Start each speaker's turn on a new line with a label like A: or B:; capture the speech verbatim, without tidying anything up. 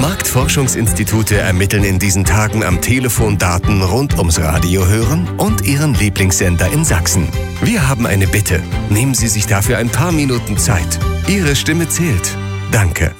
A: Marktforschungsinstitute ermitteln in diesen Tagen am Telefon Daten rund ums Radio hören und Ihren Lieblingssender in Sachsen. Wir haben eine Bitte. Nehmen Sie sich dafür ein paar Minuten Zeit. Ihre Stimme zählt. Danke.